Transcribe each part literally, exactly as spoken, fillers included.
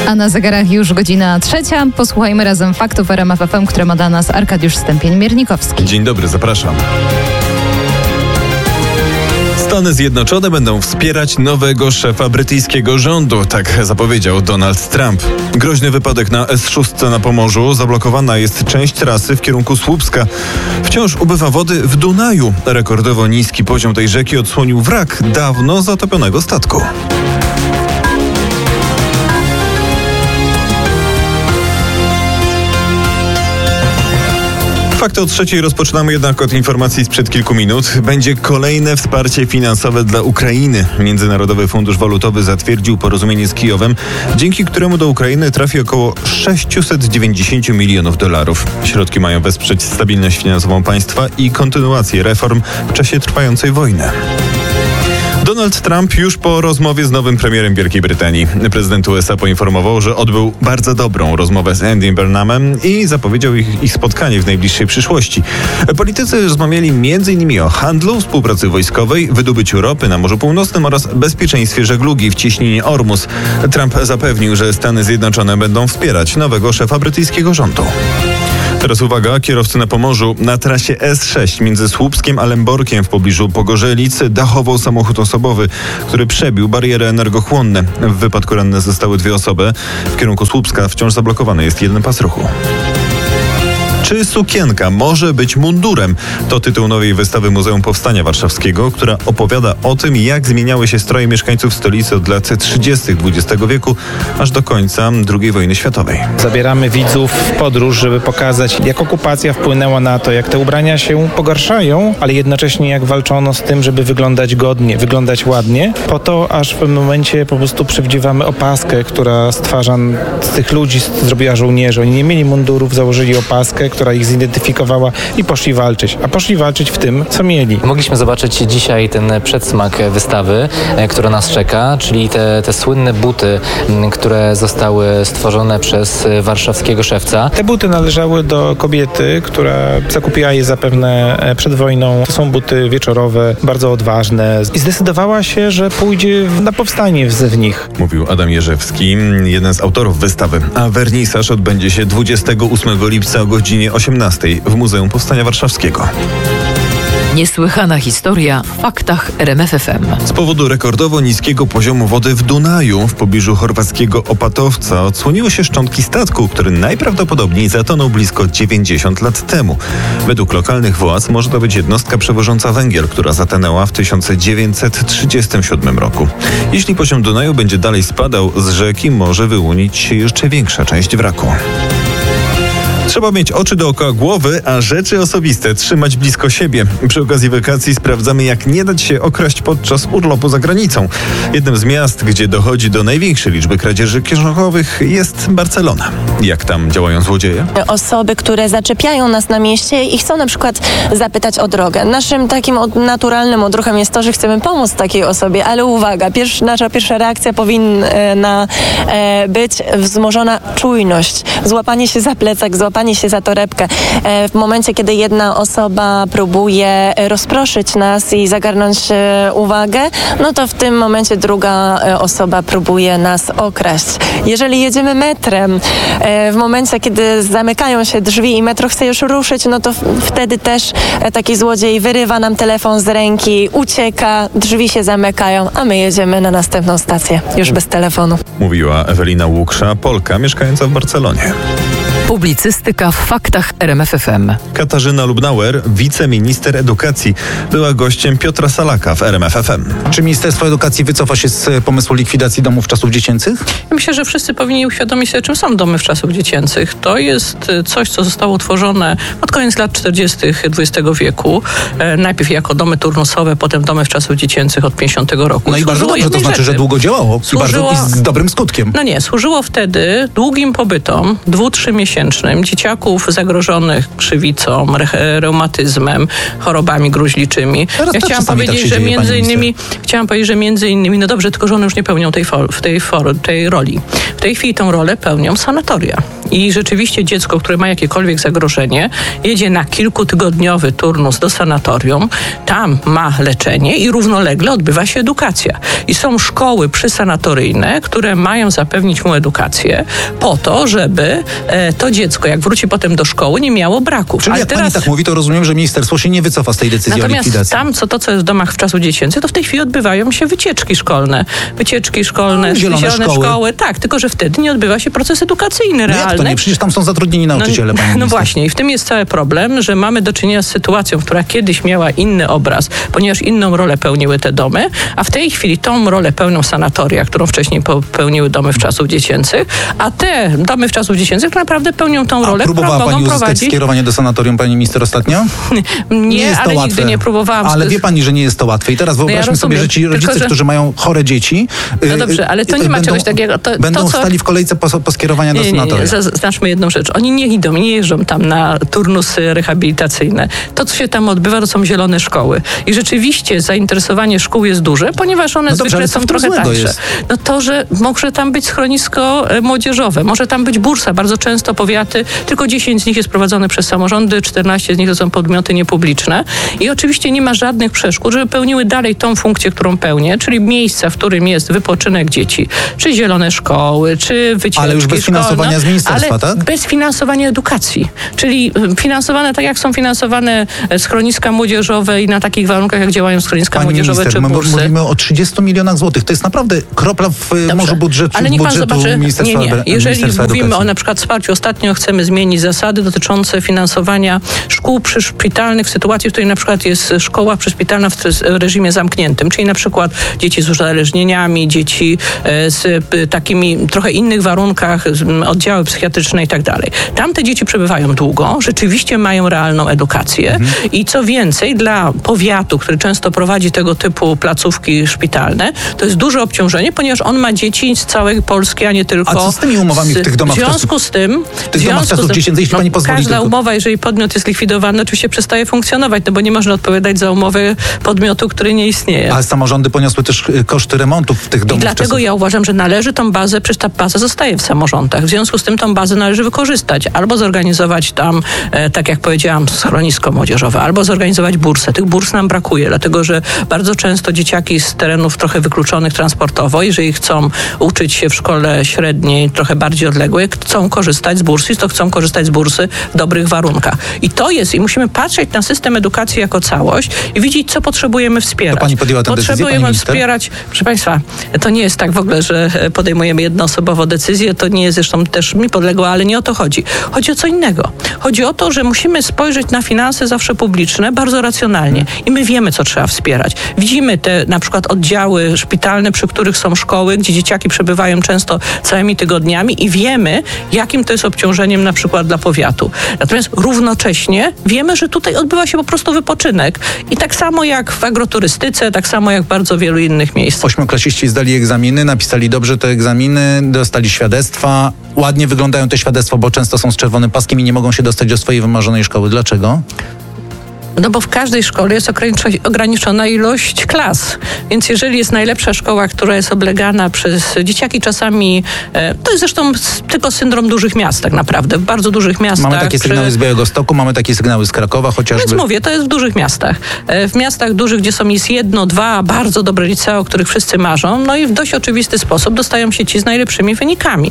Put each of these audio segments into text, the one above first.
A na zegarach już godzina trzecia. Posłuchajmy razem faktów R M F F M, które ma dla nas Arkadiusz Stępień-Miernikowski. Dzień dobry, zapraszam. Stany Zjednoczone będą wspierać nowego szefa brytyjskiego rządu, tak zapowiedział Donald Trump. Groźny wypadek na S sześć na Pomorzu, zablokowana jest część trasy w kierunku Słupska. Wciąż ubywa wody w Dunaju. Rekordowo niski poziom tej rzeki odsłonił wrak dawno zatopionego statku. Fakty o trzeciej rozpoczynamy jednak od informacji sprzed kilku minut. Będzie kolejne wsparcie finansowe dla Ukrainy. Międzynarodowy Fundusz Walutowy zatwierdził porozumienie z Kijowem, dzięki któremu do Ukrainy trafi około sześćset dziewięćdziesiąt milionów dolarów. Środki mają wesprzeć stabilność finansową państwa i kontynuację reform w czasie trwającej wojny. Donald Trump już po rozmowie z nowym premierem Wielkiej Brytanii. Prezydent U S A poinformował, że odbył bardzo dobrą rozmowę z Andy Burnhamem i zapowiedział ich, ich spotkanie w najbliższej przyszłości. Politycy rozmawiali między innymi o handlu, współpracy wojskowej, wydobyciu ropy na Morzu Północnym oraz bezpieczeństwie żeglugi w cieśninie Ormus. Trump zapewnił, że Stany Zjednoczone będą wspierać nowego szefa brytyjskiego rządu. Teraz uwaga, kierowcy na Pomorzu. Na trasie S sześć między Słupskiem a Lęborkiem w pobliżu Pogorzelic dachował samochód osobowy, który przebił bariery energochłonne. W wypadku ranne zostały dwie osoby. W kierunku Słupska wciąż zablokowany jest jeden pas ruchu. Czy sukienka może być mundurem? To tytuł nowej wystawy Muzeum Powstania Warszawskiego, która opowiada o tym, jak zmieniały się stroje mieszkańców stolicy od lat trzydziestych dwudziestego wieku aż do końca drugiej wojny światowej. Zabieramy widzów w podróż, żeby pokazać, jak okupacja wpłynęła na to, jak te ubrania się pogarszają, ale jednocześnie jak walczono z tym, żeby wyglądać godnie, wyglądać ładnie, po to, aż w pewnym momencie po prostu przywdziewamy opaskę, która stwarza z tych ludzi, zrobiła żołnierzy. Oni nie mieli mundurów, założyli opaskę, która ich zidentyfikowała i poszli walczyć. A poszli walczyć w tym, co mieli. Mogliśmy zobaczyć dzisiaj ten przedsmak wystawy, która nas czeka, czyli te, te słynne buty, które zostały stworzone przez warszawskiego szewca. Te buty należały do kobiety, która zakupiła je zapewne przed wojną. To są buty wieczorowe, bardzo odważne i zdecydowała się, że pójdzie na powstanie w nich. Mówił Adam Jerzewski, jeden z autorów wystawy. A wernisaż odbędzie się dwudziestego ósmego lipca o godzinie osiemnastej w Muzeum Powstania Warszawskiego. Niesłychana historia w faktach R M F F M. Z powodu rekordowo niskiego poziomu wody w Dunaju w pobliżu chorwackiego Opatowca odsłoniły się szczątki statku, który najprawdopodobniej zatonął blisko dziewięćdziesiąt lat temu. Według lokalnych władz może to być jednostka przewożąca węgiel, która zatonęła w tysiąc dziewięćset trzydziestym siódmym roku. Jeśli poziom Dunaju będzie dalej spadał, z rzeki może wyłonić się jeszcze większa część wraku. Trzeba mieć oczy dookoła głowy, a rzeczy osobiste trzymać blisko siebie. Przy okazji wakacji sprawdzamy, jak nie dać się okraść podczas urlopu za granicą. Jednym z miast, gdzie dochodzi do największej liczby kradzieży kieszonkowych, jest Barcelona. Jak tam działają złodzieje? Osoby, które zaczepiają nas na mieście i chcą na przykład zapytać o drogę. Naszym takim od, naturalnym odruchem jest to, że chcemy pomóc takiej osobie, ale uwaga, pierwsza, nasza pierwsza reakcja powinna e, być wzmożona czujność. Złapanie się za plecak, złapanie się za torebkę. W momencie, kiedy jedna osoba próbuje rozproszyć nas i zagarnąć uwagę, no to w tym momencie druga osoba próbuje nas okraść. Jeżeli jedziemy metrem, w momencie, kiedy zamykają się drzwi i metro chce już ruszyć, no to wtedy też taki złodziej wyrywa nam telefon z ręki, ucieka, drzwi się zamykają, a my jedziemy na następną stację, już bez telefonu. Mówiła Ewelina Łuksza, Polka mieszkająca w Barcelonie. Publicystyka w faktach R M F F M. Katarzyna Lubnauer, wiceminister edukacji, była gościem Piotra Salaka w R M F F M. Czy Ministerstwo Edukacji wycofa się z pomysłu likwidacji domów czasów dziecięcych? Myślę, że wszyscy powinni uświadomić sobie, czym są domy czasów dziecięcych. To jest coś, co zostało utworzone od koniec lat czterdziestych dwudziestego wieku. E, najpierw jako domy turnusowe, potem domy czasów dziecięcych od pięćdziesiątego roku. No i bardzo dobrze, to znaczy, rzeczy. że długo działało służyło, i, bardzo, i z dobrym skutkiem. No nie, służyło wtedy długim pobytom, dwu, trzymiesięcznym, dzieciaków zagrożonych krzywicą, re- reumatyzmem, chorobami gruźliczymi. Teraz ja chciałam powiedzieć, tak że dzieje, między innymi, chciałam powiedzieć, że między innymi, no dobrze, tylko że one już nie pełnią tej, for, tej, for, tej roli. W tej chwili tą rolę pełnią sanatoria. i rzeczywiście dziecko, które ma jakiekolwiek zagrożenie, jedzie na kilkutygodniowy turnus do sanatorium, tam ma leczenie i równolegle odbywa się edukacja. I są szkoły przysanatoryjne, które mają zapewnić mu edukację po to, żeby e, to dziecko, jak wróci potem do szkoły, nie miało braków. Czyli Ale jak teraz... pani tak mówi, to rozumiem, że ministerstwo się nie wycofa z tej decyzji Natomiast o likwidacji. tam, co to, co jest w domach w czasu dziecięcym, to w tej chwili odbywają się wycieczki szkolne. Wycieczki szkolne, no, zielone szkoły. szkoły. Tak, tylko że wtedy nie odbywa się proces edukacyjny No realny. jak to nie? Przecież tam są zatrudnieni nauczyciele, no, pani no minister. właśnie i w tym jest cały problem, że mamy do czynienia z sytuacją, która kiedyś miała inny obraz, ponieważ inną rolę pełniły te domy, a w tej chwili tą rolę pełnią sanatoria, którą wcześniej pełniły domy w czasów dziecięcych, a te domy w czasów dziecięcych tak naprawdę pełnią tą rolę, a próbowała którą pani mogą uzyskać prowadzić. skierowanie do sanatorium, pani minister, ostatnio? Nie, nie jest ale to nigdy łatwe. nie próbowałam. Ale wie pani, że nie jest to łatwe. I teraz wyobraźmy ja sobie, że ci rozumiem, rodzice, tylko, że... którzy mają chore dzieci, No dobrze, ale to nie ma będą, czegoś takiego. To, będą to, co... stali w kolejce po, po skierowania nie, do sanatoria. Nie, nie, zaznaczmy jedną rzecz. Oni nie idą, nie jeżdżą tam na turnusy rehabilitacyjne. To, co się tam odbywa, to są zielone szkoły. I rzeczywiście zainteresowanie szkół jest duże, ponieważ one No dobrze, zwykle ale co są w tym trochę złego tańsze. jest? No to, że może tam być schronisko e, młodzieżowe, może tam być bursa. Bardzo często powiaty, tylko dziesięć z nich jest prowadzone przez samorządy, czternaście z nich to są podmioty niepubliczne. I oczywiście nie ma żadnych przeszkód, żeby pełniły dalej tą funkcję, którą pełnię, czyli miejsca, w którym jest wypoczynek dzieci, czy zielone szkoły, czy wycieczki Ale już bez szkolne, finansowania z ministerstwa, ale tak? bez finansowania edukacji. Czyli finansowane tak, jak są finansowane schroniska młodzieżowe i na takich warunkach, jak działają schroniska Pani młodzieżowe minister, czy my bursy. mówimy o trzydziestu milionach złotych. To jest naprawdę kropla w Dobrze. morzu budżetu, Ale niech pan budżetu zobaczy, nie, Ministerstwa, nie. Jeżeli Ministerstwa mówimy Edukacji. o na przykład wsparciu, ostatnio chcemy zmienić zasady dotyczące finansowania szkół przyszpitalnych w sytuacji, w której na przykład jest szkoła przyszpitalna w reżimie zamkniętym, czyli na przykład dzieci z uzależnieniami, dzieci z takimi trochę innych warunkach, oddziały psychiatryczne i tak dalej. Tam te dzieci przebywają długo, rzeczywiście mają realną edukację mhm. i co więcej, dla powiatu, który często prowadzi tego typu placówki szpitalne, to jest duże obciążenie, ponieważ on ma dzieci z całej Polski, a nie tylko... A co z tymi umowami w tych domach W związku z tym... W tych domach czasów dziecięcych, jeśli pani pozwoli... Każda tylko... umowa, jeżeli podmiot jest likwidowany, oczywiście przestaje funkcjonować, no bo nie można odpowiadać za umowę podmiotu, który nie istnieje. Ale samorządy poniosły też koszty remontów w tych domach. I dlatego czasów. ja uważam, że należy tą bazę, przecież ta baza zostaje w samorządach. W związku z tym tą bazę należy wykorzystać. Albo zorganizować tam, e, tak jak powiedziałam, schronisko młodzieżowe, albo zorganizować bursę. Tych burs nam brakuje, dlatego że bardzo często dzieciaki z terenów trochę wykluczonych transportowo, jeżeli chcą uczyć się w szkole średniej, trochę bardziej odległej, chcą korzystać z bursy, to chcą korzystać z bursy w dobrych warunkach. I to jest, i musimy patrzeć na system edukacji jako całość i widzieć, co potrzebujemy wspierać. To pani podjęła tę decyzję, Potrzebujemy pani minister? wspierać, proszę państwa, to nie jest tak w ogóle, że podejmujemy jednoosobowo decyzję, to nie jest zresztą też mi podległe, ale nie o to chodzi. Chodzi o co innego. Chodzi o to, że musimy spojrzeć na finanse zawsze publiczne bardzo racjonalnie i my wiemy, co trzeba wspierać. Widzimy te na przykład oddziały szpitalne, przy których są szkoły, gdzie dzieciaki przebywają często całymi tygodniami i wiemy, jakim to jest obciążeniem na przykład dla powiatu. Natomiast równocześnie wiemy, że tutaj odbywa się po prostu wypoczynek i tak samo jak w agroturystyce, tak samo jak w bardzo wielu innych miejscach. Ośmioklasiści zdali egzaminy, napisali dobrze te egzaminy, dostali świadectwa. Ładnie wyglądają te świadectwa, bo często są z czerwonym paskiem i nie mogą się dostać do swojej wymarzonej szkoły. Dlaczego? No bo w każdej szkole jest ograniczona ilość klas. Więc jeżeli jest najlepsza szkoła, która jest oblegana przez dzieciaki czasami, to jest zresztą tylko syndrom dużych miast tak naprawdę. W bardzo dużych miastach. Mamy takie sygnały z Białegostoku, mamy takie sygnały z Krakowa chociażby. Więc mówię, to jest w dużych miastach. W miastach dużych, gdzie są jest jedno, dwa bardzo dobre licea, o których wszyscy marzą, no i w dość oczywisty sposób dostają się ci z najlepszymi wynikami.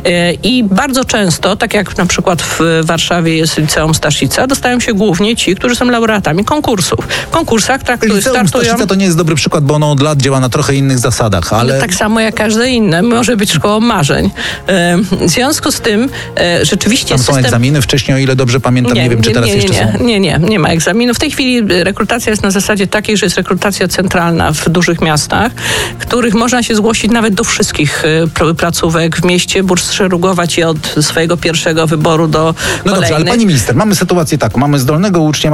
I bardzo często, tak jak na przykład w Warszawie jest liceum Staszica, dostają się głównie ci, którzy są laureatami konkursów. W konkursach traktują, Liceum startują... Staszica to nie jest dobry przykład, bo ono od lat działa na trochę innych zasadach, ale... Tak samo jak każde inne. Może być szkołą marzeń. W związku z tym rzeczywiście Tam są system... egzaminy wcześniej, o ile dobrze pamiętam, nie, nie wiem, czy teraz nie, jeszcze nie, są. Nie, nie, nie ma egzaminów. W tej chwili rekrutacja jest na zasadzie takiej, że jest rekrutacja centralna w dużych miastach, których można się zgłosić nawet do wszystkich placówek w mieście, szerugować je od swojego pierwszego wyboru do No kolejnych. dobrze, ale pani minister, mamy sytuację taką, mamy zdolnego ucznia, mamy dobrego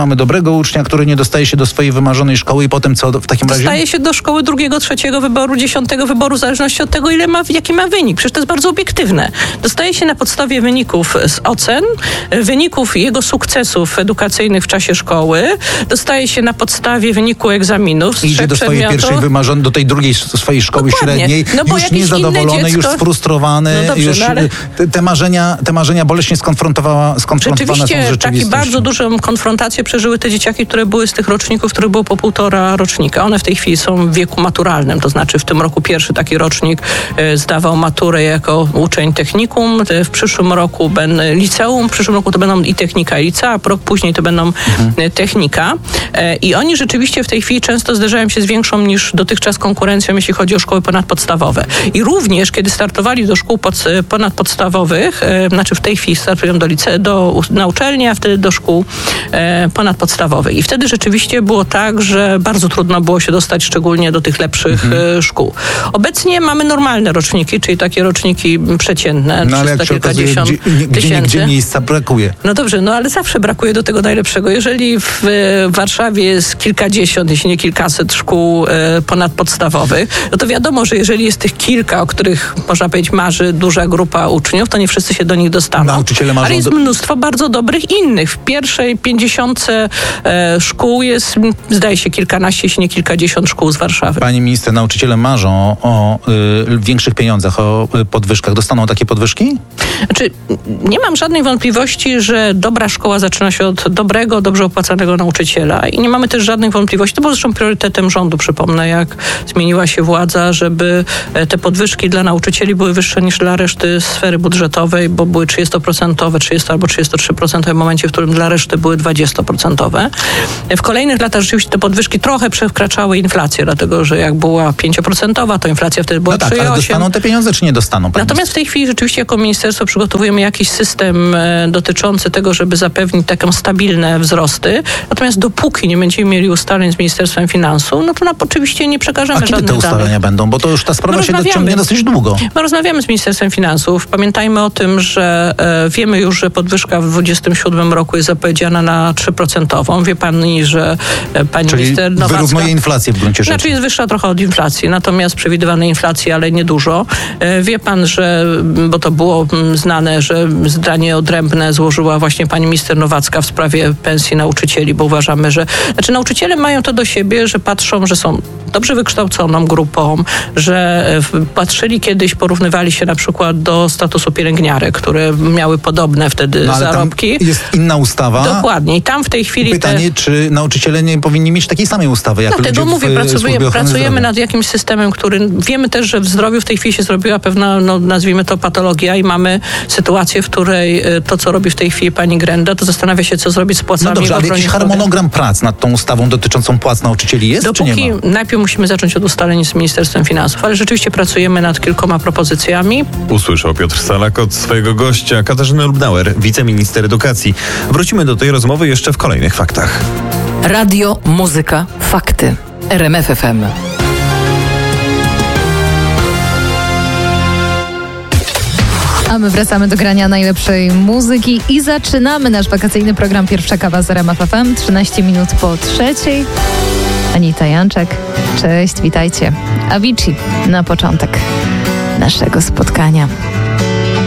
tego ucznia, który nie dostaje się do swojej wymarzonej szkoły i potem co w takim razie? Dostaje się do szkoły drugiego, trzeciego wyboru, dziesiątego wyboru, w zależności od tego, ile ma, jaki ma wynik. Przecież to jest bardzo obiektywne. Dostaje się na podstawie wyników z ocen, wyników jego sukcesów edukacyjnych w czasie szkoły, dostaje się na podstawie wyniku egzaminów. Idzie do swojej przedmiotów. pierwszej wymarzonej, do tej drugiej swojej szkoły Dokładnie. średniej, No bo już jakieś niezadowolony, inne dziecko... już sfrustrowany, no dobrze, już no ale... te, te, marzenia, te marzenia boleśnie skonfrontowa, skonfrontowane są z Rzeczywiście rzeczywistością. taki bardzo dużą konfrontację przeżyły te dzieciaki, które były z tych roczników, których było po półtora rocznika. One w tej chwili są w wieku maturalnym, to znaczy w tym roku pierwszy taki rocznik e, zdawał maturę jako uczeń technikum, e, w przyszłym roku będę liceum, w przyszłym roku to będą i technika i licea, a rok później to będą mhm. e, technika. E, I oni rzeczywiście w tej chwili często zderzają się z większą niż dotychczas konkurencją, jeśli chodzi o szkoły ponadpodstawowe. I również, kiedy startowali do szkół pod, ponadpodstawowych, e, znaczy w tej chwili startują do, lice, do na uczelni, a wtedy do szkół e, ponadpodstawowych. I wtedy rzeczywiście było tak, że bardzo trudno było się dostać szczególnie do tych lepszych mhm. e, szkół. Obecnie mamy normalne roczniki, czyli takie roczniki przeciętne, no, ale jak się okazuje, gdzie, gdzie, gdzie miejsca brakuje. No dobrze, no ale zawsze brakuje do tego najlepszego. Jeżeli w Warszawie jest kilkadziesiąt, jeśli nie kilkaset szkół e, ponadpodstawowych, no to wiadomo, że jeżeli jest tych kilka, o których można powiedzieć marzy duża grupa uczniów, to nie wszyscy się do nich dostaną. Nauczyciele marzą ale jest do... mnóstwo bardzo dobrych innych. W pierwszej pięćdziesiątce e, szkół jest, zdaje się, kilkanaście, jeśli nie kilkadziesiąt szkół z Warszawy. Pani minister, nauczyciele marzą o y, większych pieniądzach, o y, podwyżkach. Dostaną takie podwyżki? Znaczy, nie mam żadnej wątpliwości, że dobra szkoła zaczyna się od dobrego, dobrze opłacanego nauczyciela. I nie mamy też żadnych wątpliwości. To było zresztą priorytetem rządu, przypomnę, jak zmieniła się władza, żeby te podwyżki dla nauczycieli były wyższe niż dla reszty sfery budżetowej, bo były trzydziestoprocentowe, trzydzieści albo trzydzieści trzy procent w momencie, w którym dla reszty były dwudziestoprocentowe. W kolejnych latach rzeczywiście te podwyżki trochę przekraczały inflację, dlatego że jak była pięcioprocentowa, to inflacja wtedy była no tak, trzy przecinek osiem. Ale dostaną te pieniądze, czy nie dostaną? Natomiast w tej chwili rzeczywiście jako ministerstwo przygotowujemy jakiś system e, dotyczący tego, żeby zapewnić takie stabilne wzrosty. Natomiast dopóki nie będziemy mieli ustaleń z Ministerstwem Finansów, no to na, oczywiście nie przekażemy żadnych danych. A kiedy te ustalenia będą? Bo to już ta sprawa się ciągnie dosyć długo. My rozmawiamy z Ministerstwem Finansów. Pamiętajmy o tym, że e, wiemy już, że podwyżka w dwudziestym siódmym roku jest zapowiedziana na trzy procent. Wie pani, że e, pani Czyli minister Nowacka... wyrównuje inflację w gruncie rzeczy. Znaczy jest wyższa trochę od inflacji, natomiast przewidywanej inflacji, ale niedużo. E, wie pan, że, bo to było znane, że zdanie odrębne złożyła właśnie pani minister Nowacka w sprawie pensji nauczycieli, bo uważamy, że... Znaczy nauczyciele mają to do siebie, że patrzą, że są dobrze wykształconą grupą, że patrzyli kiedyś, porównywali się na przykład do statusu pielęgniarek, które miały podobne wtedy no, ale zarobki. Tam jest inna ustawa. Dokładnie. I tam w tej chwili... Pytanie, te... czy nauczyciele nie powinni mieć takiej samej ustawy, jak Dlatego ludzie mówię, w pracujemy, pracujemy zdrowia. nad jakimś systemem, który... Wiemy też, że w zdrowiu w tej chwili się zrobiła pewna, no, nazwijmy to patologia i mamy sytuację, w której to, co robi w tej chwili pani Grenda, to zastanawia się, co zrobić z płacami. No dobrze, ale jakiś harmonogram prac nad tą ustawą dotyczącą płac nauczycieli jest, Dopóki czy nie ma? Najpierw musimy zacząć od ustaleń z Ministerstwem Finansów, ale rzeczywiście pracujemy nad kilkoma propozycjami. Usłyszał Piotr Salak od swojego gościa Katarzyny Lubnauer, wiceminister edukacji. Wrócimy do tej rozmowy jeszcze w kolejnych faktach. Radio, muzyka, fakty. R M F F M. A my wracamy do grania najlepszej muzyki i zaczynamy nasz wakacyjny program Pierwsza kawa z R M F F M. trzynaście minut po trzeciej. Anita Janczek, cześć, witajcie. Avicii na początek naszego spotkania.